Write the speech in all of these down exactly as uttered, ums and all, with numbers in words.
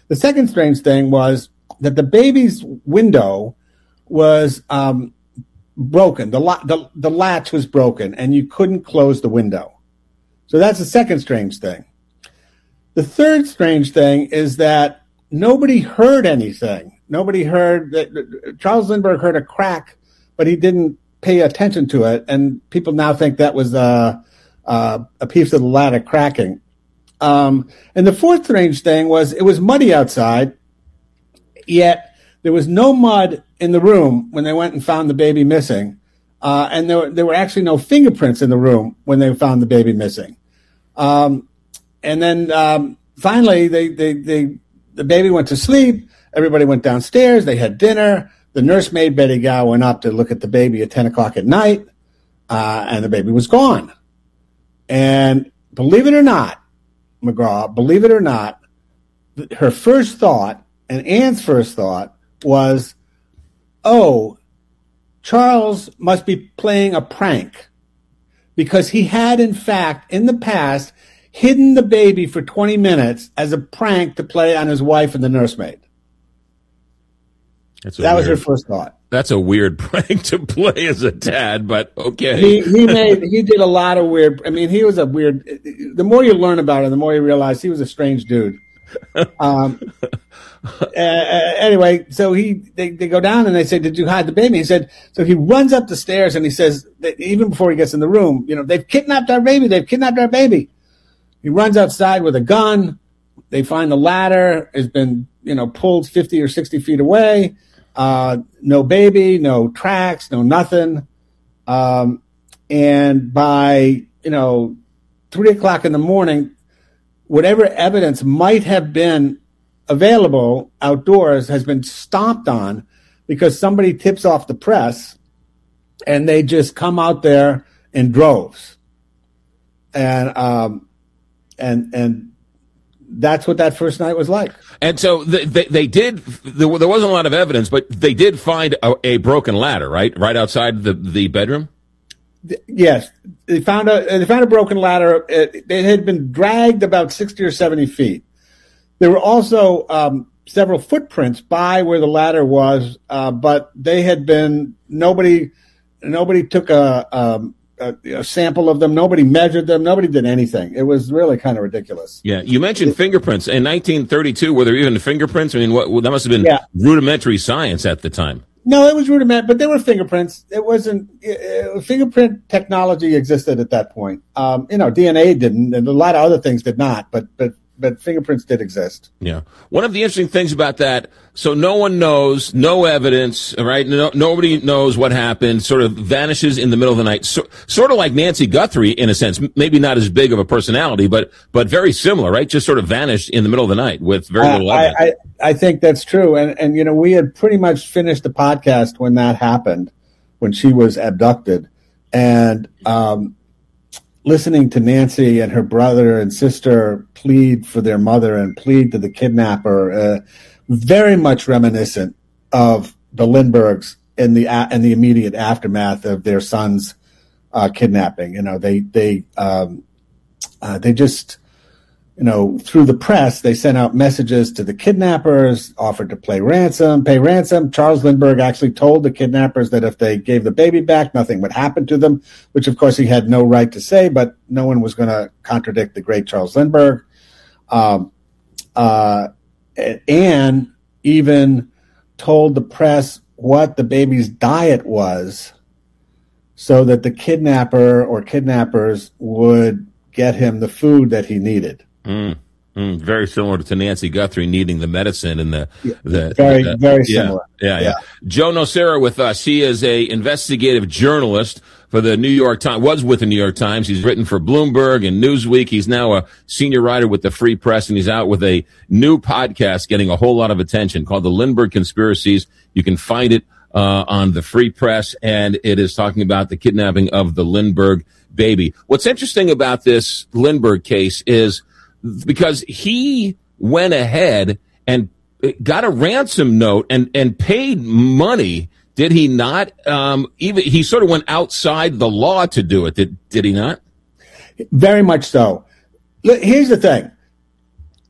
The second strange thing was that the baby's window was um, broken. The, the the latch was broken, and you couldn't close the window. So that's the second strange thing. The third strange thing is that nobody heard anything. Nobody heard that Charles Lindbergh heard a crack, but he didn't pay attention to it, and people now think that was uh, uh, a piece of the ladder cracking. Um, and the fourth strange thing was it was muddy outside, yet there was no mud in the room when they went and found the baby missing. Uh, and there were, there were actually no fingerprints in the room when they found the baby missing. Um, and then um, finally, they, they, they, the baby went to sleep. Everybody went downstairs. They had dinner. The nursemaid, Betty Gow, went up to look at the baby at ten o'clock at night, uh, and the baby was gone. And believe it or not, McGraw, believe it or not, her first thought, and Ann's first thought, was, oh, Charles must be playing a prank, because he had, in fact, in the past, hidden the baby for twenty minutes as a prank to play on his wife and the nursemaid. That weird, was her first thought. That's a weird prank to play as a dad, but okay. He, he made he did a lot of weird. I mean, he was a weird. The more you learn about him, the more you realize he was a strange dude. Um. uh, anyway, so he they, they go down and they say, "Did you hide the baby?" He said. So he runs up the stairs and he says, that even before he gets in the room, you know, they've kidnapped our baby. They've kidnapped our baby. He runs outside with a gun. They find the ladder has been, you know, pulled fifty or sixty feet away. Uh, no baby, no tracks, no nothing. Um, and by, you know, three o'clock in the morning, whatever evidence might have been available outdoors has been stomped on because somebody tips off the press and they just come out there in droves. And, um, and, and, that's what that first night was like. And so they, they, they did, there, there wasn't a lot of evidence, but they did find a, a broken ladder, right? Right outside the, the bedroom? Yes. They found a, they found a broken ladder. It, it had been dragged about sixty or seventy feet. There were also um, several footprints by where the ladder was, uh, but they had been, nobody, nobody took a, um, A, a sample of them. Nobody measured them. Nobody did anything. It was really kind of ridiculous. Yeah, you mentioned it, fingerprints. In nineteen thirty-two, were there even fingerprints? I mean, what, well, that must have been yeah. rudimentary science at the time. No, it was rudimentary, but there were fingerprints. It wasn't it, it, fingerprint technology existed at that point. Um, you know, D N A didn't, and a lot of other things did not. But but but fingerprints did exist. Yeah. One of the interesting things about that, so no one knows, no evidence, right? No, nobody knows what happened, sort of vanishes in the middle of the night. So, sort of like Nancy Guthrie, in a sense, maybe not as big of a personality, but, but very similar, right? Just sort of vanished in the middle of the night with very little uh, evidence. I, I, I think that's true. And, and, you know, we had pretty much finished the podcast when that happened, when she was abducted. And, um, listening to Nancy and her brother and sister plead for their mother and plead to the kidnapper, uh, very much reminiscent of the Lindberghs in the uh, in the immediate aftermath of their son's uh, kidnapping. You know, they they um, uh, they just, you know, through the press, they sent out messages to the kidnappers, offered to pay ransom, pay ransom. Charles Lindbergh actually told the kidnappers that if they gave the baby back, nothing would happen to them, which of course he had no right to say, but no one was going to contradict the great Charles Lindbergh. Um, uh, Anne even told the press what the baby's diet was so that the kidnapper or kidnappers would get him the food that he needed. Mm, mm, very similar to Nancy Guthrie needing the medicine and the, the very, the, very yeah, similar. Yeah, yeah, yeah. Joe Nocera with us. He is a investigative journalist for the New York Times, was with the New York Times. He's written for Bloomberg and Newsweek. He's now a senior writer with the Free Press, and he's out with a new podcast getting a whole lot of attention called The Lindbergh Conspiracies. You can find it uh, on the Free Press, and it is talking about the kidnapping of the Lindbergh baby. What's interesting about this Lindbergh case is because he went ahead and got a ransom note and, and paid money. Did he not? Um, even he sort of went outside the law to do it. Did did he not? Very much so. Here's the thing.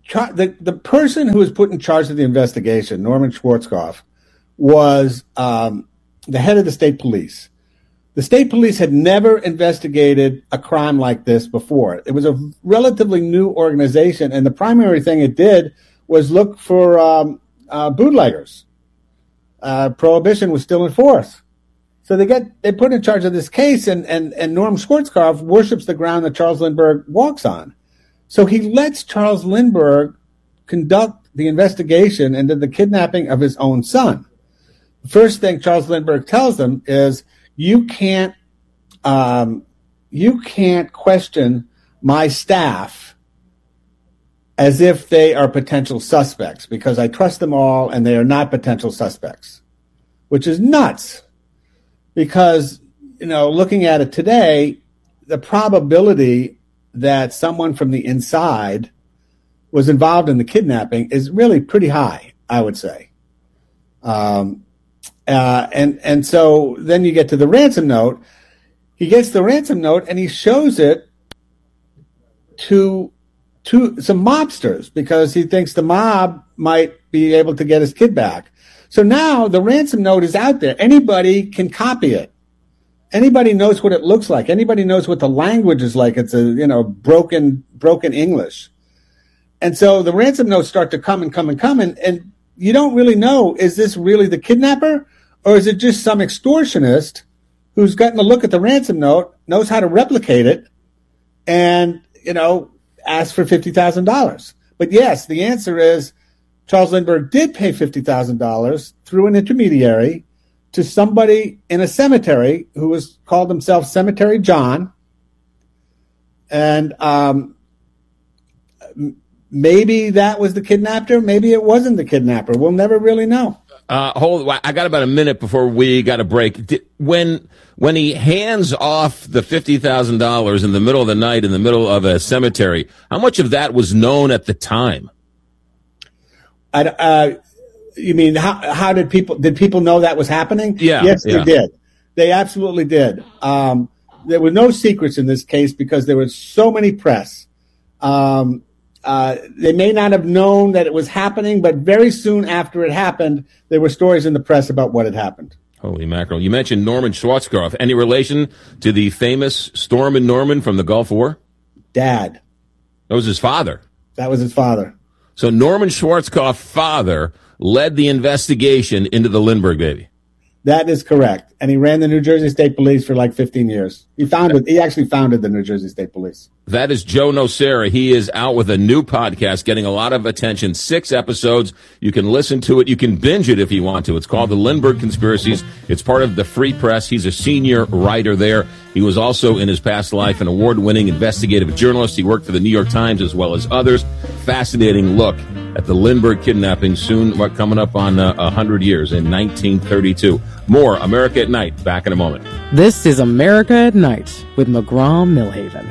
the, the person who was put in charge of the investigation, Norman Schwarzkopf, was um, the head of the state police. The state police had never investigated a crime like this before. It was a relatively new organization, and the primary thing it did was look for um, uh, bootleggers. Uh, prohibition was still in force. So they get they put in charge of this case, and, and, and Norm Schwarzkopf worships the ground that Charles Lindbergh walks on. So he lets Charles Lindbergh conduct the investigation into the kidnapping of his own son. The first thing Charles Lindbergh tells them is, You can't, um, you can't question my staff as if they are potential suspects, because I trust them all and they are not potential suspects, which is nuts. Because, you know, looking at it today, the probability that someone from the inside was involved in the kidnapping is really pretty high, I would say. Um, Uh, and, and so then you get to the ransom note. He gets the ransom note and he shows it to, to some mobsters because he thinks the mob might be able to get his kid back. So now the ransom note is out there. Anybody can copy it. Anybody knows what it looks like. Anybody knows what the language is like. It's a, you know, broken, broken English. And so the ransom notes start to come and come and come. And, and you don't really know, is this really the kidnapper? Or is it just some extortionist who's gotten a look at the ransom note, knows how to replicate it, and, you know, asks for fifty thousand dollars? But yes, the answer is Charles Lindbergh did pay fifty thousand dollars through an intermediary to somebody in a cemetery who was called himself Cemetery John. And um, maybe that was the kidnapper. Maybe it wasn't the kidnapper. We'll never really know. Uh, hold, I got about a minute before we got a break. Did, when, when he hands off the fifty thousand dollars in the middle of the night, in the middle of a cemetery, how much of that was known at the time? I, uh, you mean, how, how did people, did people know that was happening? Yeah. Yes, yeah. they did. They absolutely did. Um, there were no secrets in this case because there was so many press. Um, Uh, they may not have known that it was happening, but very soon after it happened, there were stories in the press about what had happened. Holy mackerel. You mentioned Norman Schwarzkopf. Any relation to the famous Stormin' Norman from the Gulf War? Dad. That was his father. That was his father. So Norman Schwarzkopf's father led the investigation into the Lindbergh baby. That is correct. And he ran the New Jersey State Police for like fifteen years. He founded, he actually founded the New Jersey State Police. That is Joe Nocera. He is out with a new podcast, getting a lot of attention. Six episodes. You can listen to it. You can binge it if you want to. It's called The Lindbergh Conspiracies. It's part of the Free Press. He's a senior writer there. He was also, in his past life, an award-winning investigative journalist. He worked for the New York Times as well as others. Fascinating look at the Lindbergh kidnapping, soon what, coming up on uh, one hundred years in nineteen thirty-two. More America at Night. Back in a moment. This is America at Night with McGraw-Milhaven.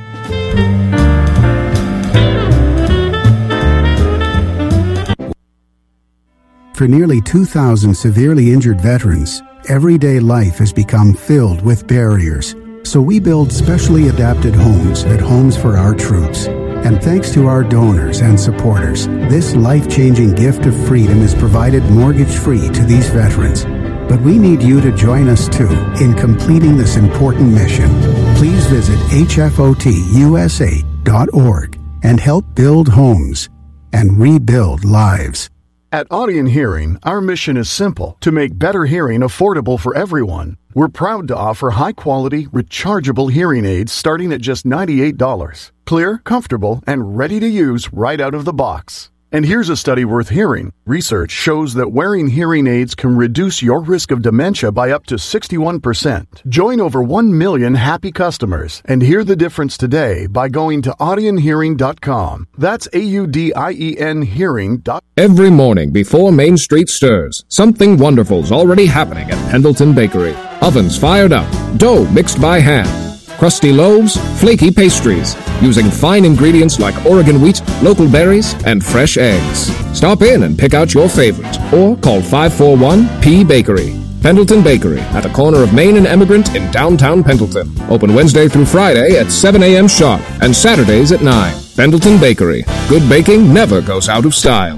For nearly two thousand severely injured veterans, everyday life has become filled with barriers. So we build specially adapted homes at Homes for Our Troops. And thanks to our donors and supporters, this life-changing gift of freedom is provided mortgage-free to these veterans. But we need you to join us, too, in completing this important mission. Please visit H F O T U S A dot org and help build homes and rebuild lives. At Audion Hearing, our mission is simple: to make better hearing affordable for everyone. We're proud to offer high-quality, rechargeable hearing aids starting at just ninety-eight dollars. Clear, comfortable, and ready to use right out of the box. And here's a study worth hearing. Research shows that wearing hearing aids can reduce your risk of dementia by up to sixty-one percent. Join over one million happy customers and hear the difference today by going to audion hearing dot com. That's A U D I E N hearing dot com. Every morning before Main Street stirs, something wonderful's already happening at Pendleton Bakery. Ovens fired up, dough mixed by hand, crusty loaves, flaky pastries, using fine ingredients like Oregon wheat, local berries, and fresh eggs. Stop in and pick out your favorite, or call five four one P Bakery. Pendleton Bakery, at the corner of Main and Emigrant in downtown Pendleton. Open Wednesday through Friday at seven a.m. sharp and Saturdays at nine. Pendleton Bakery. Good baking never goes out of style.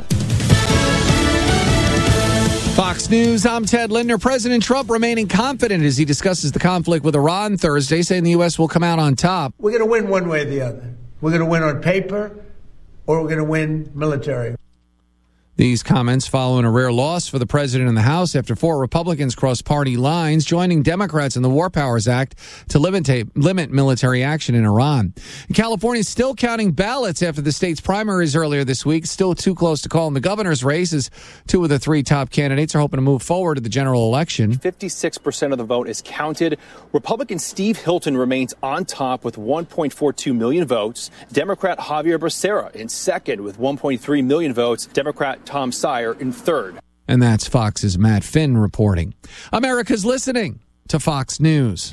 Fox News, I'm Ted Linder. President Trump remaining confident as he discusses the conflict with Iran Thursday, saying the U S will come out on top. We're going to win one way or the other. We're going to win on paper, or we're going to win military. These comments following a rare loss for the president and the House after four Republicans crossed party lines, joining Democrats in the War Powers Act to limit, limit military action in Iran. California is still counting ballots after the state's primaries earlier this week. Still too close to call in the governor's race, as two of the three top candidates are hoping to move forward to the general election. fifty-six percent of the vote is counted. Republican Steve Hilton remains on top with one point four two million votes. Democrat Javier Becerra in second with one point three million votes. Democrat Tom Steyer in third. And that's Fox's Matt Finn reporting. America's listening to Fox News.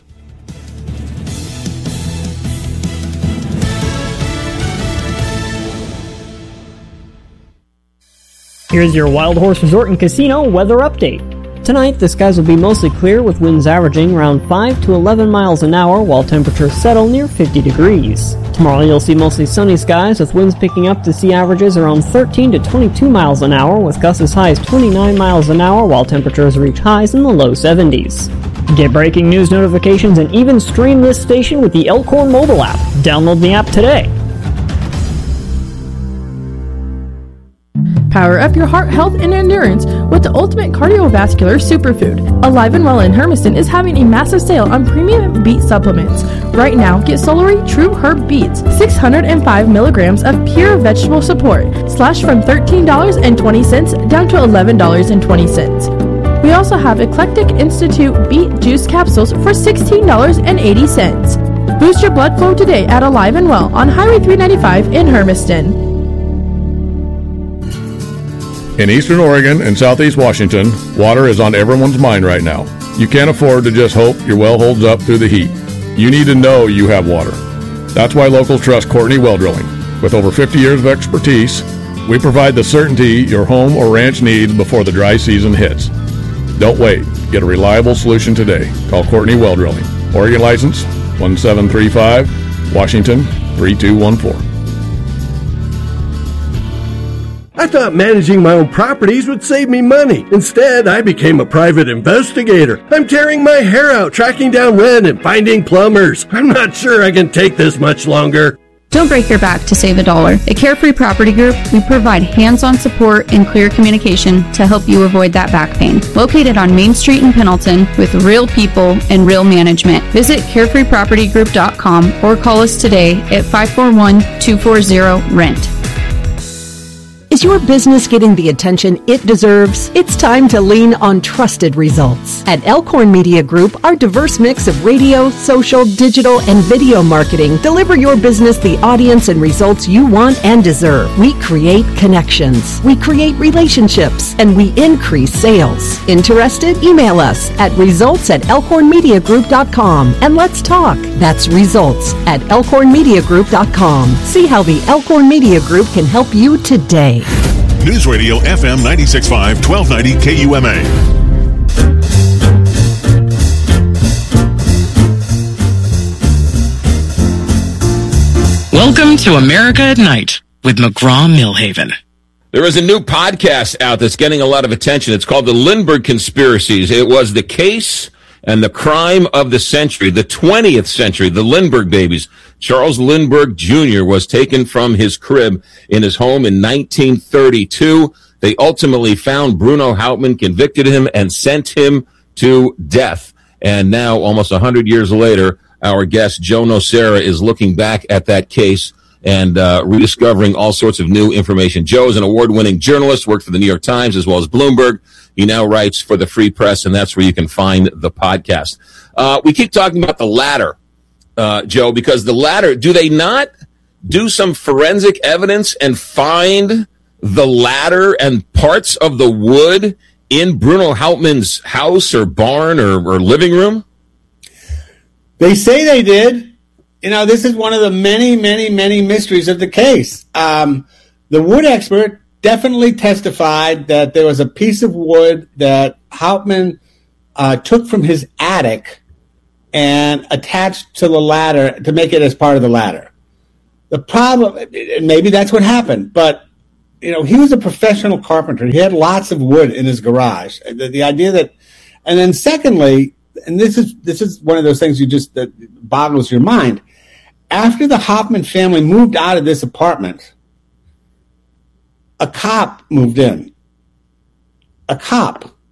Here's your Wild Horse Resort and Casino weather update. Tonight, the skies will be mostly clear with winds averaging around five to eleven miles an hour while temperatures settle near fifty degrees. Tomorrow, you'll see mostly sunny skies with winds picking up to sea averages around thirteen to twenty-two miles an hour with gusts as high as twenty-nine miles an hour while temperatures reach highs in the low seventies. Get breaking news notifications and even stream this station with the Elkhorn mobile app. Download the app today. Power up your heart health and endurance with the ultimate cardiovascular superfood. Alive and Well in Hermiston is having a massive sale on premium beet supplements. Right now, get Solary True Herb Beets, six hundred five milligrams of pure vegetable support, slashed from thirteen dollars and twenty cents down to eleven dollars and twenty cents. We also have Eclectic Institute Beet Juice Capsules for sixteen dollars and eighty cents. Boost your blood flow today at Alive and Well on Highway three ninety-five in Hermiston. In Eastern Oregon and Southeast Washington, water is on everyone's mind right now. You can't afford to just hope your well holds up through the heat. You need to know you have water. That's why locals trust Courtney Well Drilling. With over fifty years of expertise, we provide the certainty your home or ranch needs before the dry season hits. Don't wait. Get a reliable solution today. Call Courtney Well Drilling. Oregon license one seven three five, Washington three two one four. I thought managing my own properties would save me money. Instead, I became a private investigator. I'm tearing my hair out, tracking down rent and finding plumbers. I'm not sure I can take this much longer. Don't break your back to save a dollar. At Carefree Property Group, we provide hands-on support and clear communication to help you avoid that back pain. Located on Main Street in Pendleton with real people and real management. Visit carefree property group dot com or call us today at five four one, two four zero, R E N T. Is your business getting the attention it deserves? It's time to lean on trusted results. At Elkhorn Media Group, our diverse mix of radio, social, digital, and video marketing deliver your business the audience and results you want and deserve. We create connections, we create relationships, and we increase sales. Interested? Email us at results at elkhorn media group dot com and let's talk. That's results at elkhorn media group dot com. See how the Elkhorn Media Group can help you today. News Radio F M ninety-six point five, twelve ninety K U M A. Welcome to America at Night with McGraw-Millhaven. There is a new podcast out that's getting a lot of attention. It's called The Lindbergh Conspiracies. It was the case and the crime of the century, the twentieth century, the Lindbergh babies. Charles Lindbergh Junior was taken from his crib in his home in nineteen thirty-two. They ultimately found Bruno Hauptmann, convicted him, and sent him to death. And now, almost one hundred years later, our guest, Joe Nocera, is looking back at that case and uh, rediscovering all sorts of new information. Joe is an award-winning journalist, worked for the New York Times as well as Bloomberg. He now writes for the Free Press, and that's where you can find the podcast. Uh, we keep talking about the ladder, uh, Joe, because the ladder, do they not do some forensic evidence and find the ladder and parts of the wood in Bruno Hauptmann's house or barn or, or living room? They say they did. You know, this is one of the many, many, many mysteries of the case. Um, the wood expert definitely testified that there was a piece of wood that Hauptmann uh, took from his attic and attached to the ladder to make it as part of the ladder. The problem, and maybe that's what happened, but you know, he was a professional carpenter. He had lots of wood in his garage. The, the idea that, and then secondly, and this is this is one of those things you just that boggles your mind. After the Hoffman family moved out of this apartment, a cop moved in. A cop.